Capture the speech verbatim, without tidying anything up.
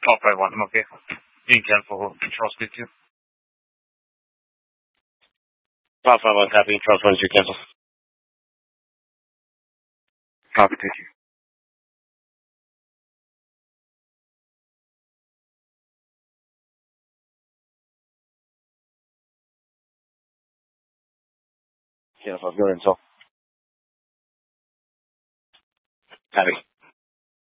Top five one, okay. Being careful, trust with you. Top five one, copy. Trust one, two cancel. Copy, thank you. Cancel, your info. Copy.